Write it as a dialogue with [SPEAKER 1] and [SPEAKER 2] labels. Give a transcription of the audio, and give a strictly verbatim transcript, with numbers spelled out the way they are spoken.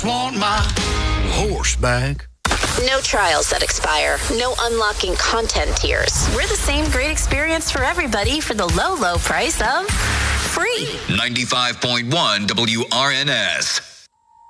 [SPEAKER 1] Want my horse back.
[SPEAKER 2] No trials that expire. No unlocking content tiers. We're the same great experience for everybody for the low, low price of free.
[SPEAKER 3] ninety-five point one W R N S.